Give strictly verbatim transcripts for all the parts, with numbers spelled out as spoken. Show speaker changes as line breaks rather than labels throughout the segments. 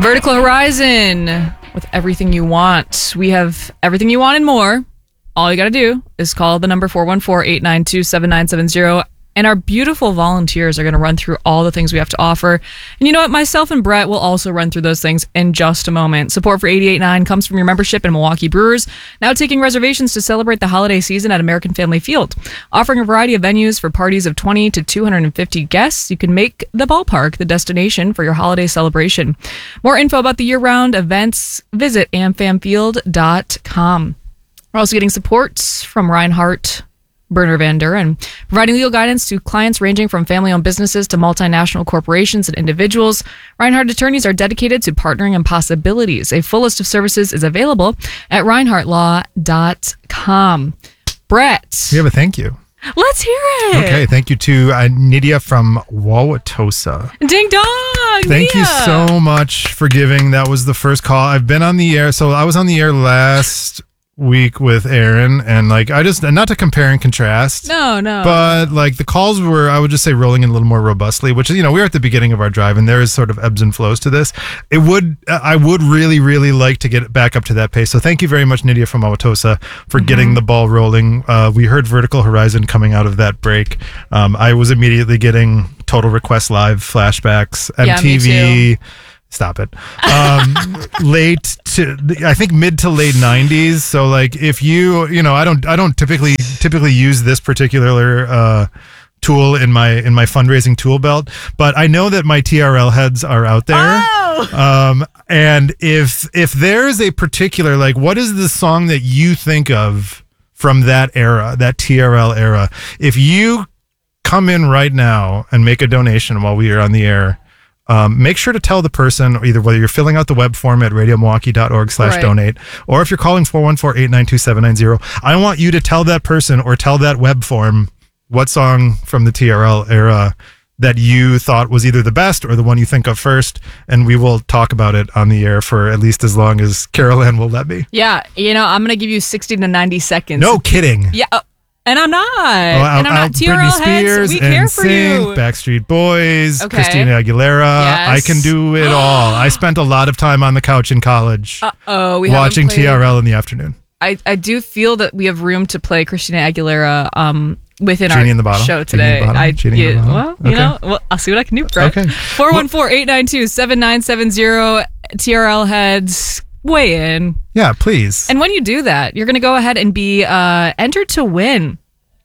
Vertical Horizon with Everything You Want. We have everything you want and more. All you got to do is call the number four one four, eight nine two, seven nine seven zero. And our beautiful volunteers are going to run through all the things we have to offer. And you know what? Myself and Brett will also run through those things in just a moment. Support for eighty-eight point nine comes from your membership in Milwaukee Brewers, now taking reservations to celebrate the holiday season at American Family Field. Offering a variety of venues for parties of twenty to two hundred fifty guests, you can make the ballpark the destination for your holiday celebration. More info about the year-round events, visit a m fam field dot com. We're also getting support from Reinhardt Berner Van Duren, providing legal guidance to clients ranging from family-owned businesses to multinational corporations and individuals. Reinhardt attorneys are dedicated to partnering in possibilities. A full list of services is available at reinhardt law dot com. Brett.
We have a thank you.
Let's hear it.
Okay, thank you to uh, Nydia from Wauwatosa.
Ding dong.
Thank
Nydia.
you so much for giving. That was the first call. I've been on the air. So I was on the air last week with Aaron, and like I just, not to compare and contrast,
no no
but like the calls were, I would just say, rolling in a little more robustly, which is, you know, we're at the beginning of our drive and there is sort of ebbs and flows to this. It would I would really really like to get it back up to that pace, so thank you very much, Nydia from Wauwatosa, for mm-hmm. getting the ball rolling. Uh, we heard Vertical Horizon coming out of that break. um, I was immediately getting Total Request Live flashbacks, M T V.
Yeah, me too.
Stop it. Um, late to, I think mid to late nineties. So like, if you, you know, I don't, I don't typically, typically use this particular, uh, tool in my, in my fundraising tool belt, but I know that my T R L heads are out there.
Oh!
Um, and if, if there's a particular, like, what is the song that you think of from that era, that T R L era? If you come in right now and make a donation while we are on the air, Um, make sure to tell the person, either whether you're filling out the web form at radio milwaukee dot org slash donate, or if you're calling four one four, eight nine two, seven nine zero, I want you to tell that person or tell that web form what song from the T R L era that you thought was either the best or the one you think of first, and we will talk about it on the air for at least as long as Carol Ann will let me.
Yeah, you know, I'm going to give you sixty to ninety seconds.
No kidding.
Yeah. Uh- And I'm not.
Oh, I'll,
and I'm not.
I'll,
T R L
Britney Spears,
heads, we care for you.
Backstreet Boys,
Okay.
Christina Aguilera.
Yes.
I can do it all. I spent a lot of time on the couch in college
Uh-oh, we
watching
haven't played.
T R L in the afternoon.
I, I do feel that we have room to play Christina Aguilera um, within
Genie
our
in the Bottle.
show
Genie in
today.
the Bottle.
I,
Genie in
yeah,
the Bottle.
well, you
Okay.
know, well, I'll see what I can do, Brett.
Okay.
four one four, eight nine two, seven nine seven zero T R L heads, weigh in.
Yeah, please.
And when you do that, you're going to go ahead and be uh, entered to win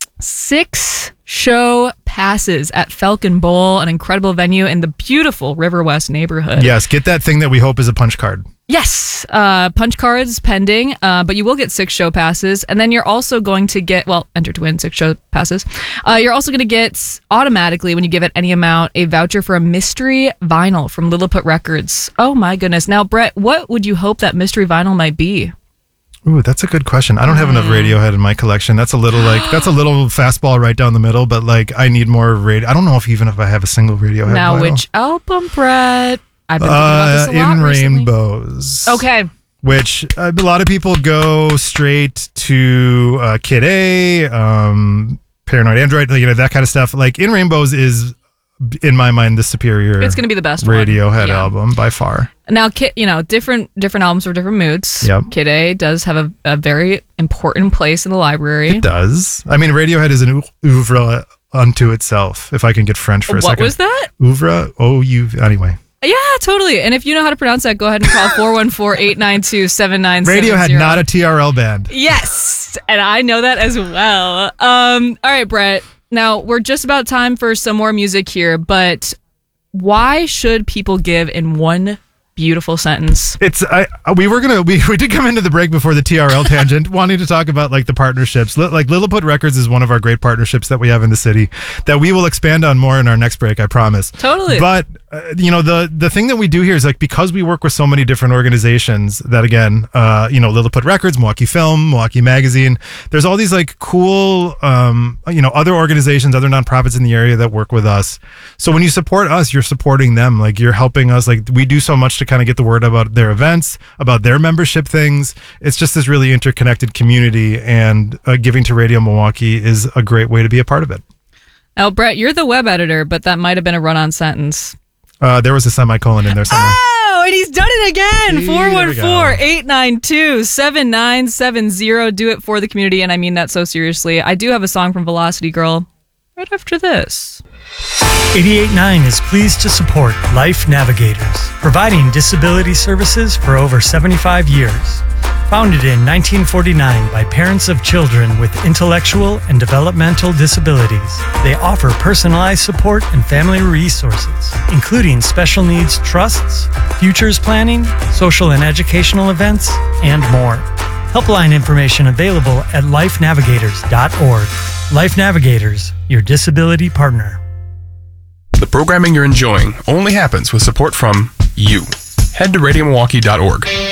six show passes at Falcon Bowl, an incredible venue in the beautiful River West neighborhood.
Yes, get that thing that we hope is a punch card.
Yes, uh, punch cards pending, uh, but you will get six show passes, and then you're also going to get, well, enter to win six show passes. Uh, you're also going to get automatically, when you give it any amount, a voucher for a mystery vinyl from Lilliput Records. Oh my goodness! Now, Brett, what would you hope that mystery vinyl might be?
Ooh, that's a good question. I don't have enough Radiohead in my collection. That's a little like that's a little fastball right down the middle. But like, I need more radio. I don't know if even if I have a single Radiohead.
Now,
vinyl.
which album, Brett? I've been thinking about this a
uh,
lot
In
recently.
Rainbows.
Okay.
Which uh, a lot of people go straight to uh, Kid A, um, Paranoid Android, you know, that kind of stuff. Like, In Rainbows is, in my mind, the superior.
It's going to be the best one.
Radiohead
Yeah.
album by far.
Now, Kid, you know, different different albums for different moods.
Yep.
Kid A does have a, a very important place in the library.
It does. I mean, Radiohead is an oeuvre unto itself, if I can get French for a
what
second.
What was that?
Oeuvre? Oh, you anyway.
Yeah, totally. And if you know how to pronounce that, go ahead and call four one four, eight nine two, seven nine seven zero.
Radiohead, not a T R L band.
Yes, and I know that as well. Um, all right, Brett. Now, we're just about time for some more music here, but why should people give in one beautiful sentence?
It's I we were gonna we, we did come into the break before the T R L tangent wanting to talk about like the partnerships. Li- like Lilliput Records is one of our great partnerships that we have in the city that we will expand on more in our next break, I promise.
Totally.
But uh, you know, the the thing that we do here is like, because we work with so many different organizations that, again, uh you know, Lilliput Records, Milwaukee Film, Milwaukee Magazine, there's all these like cool um you know, other organizations, other nonprofits in the area that work with us. So when you support us, you're supporting them. Like, you're helping us. Like, we do so much to kind of get the word about their events, about their membership things. It's just this really interconnected community, and uh, giving to Radio Milwaukee is a great way to be a part of it.
Now, Brett, you're the web editor, but that might have been a run-on sentence.
Uh, there was a semicolon in there somewhere.
Oh, Oh, and he's done it again.
See,
four one
there
four,
we go.
eight nine two, seven nine seven zero. Do it for the community, and I mean that so seriously. I do have a song from Velocity Girl right after this.
eighty-eight point nine is pleased to support Life Navigators, providing disability services for over seventy-five years. Founded in nineteen forty-nine by parents of children with intellectual and developmental disabilities, they offer personalized support and family resources, including special needs trusts, futures planning, social and educational events, and more. Helpline information available at life navigators dot org. Life Navigators, your disability partner.
The programming you're enjoying only happens with support from you. Head to radio milwaukee dot org.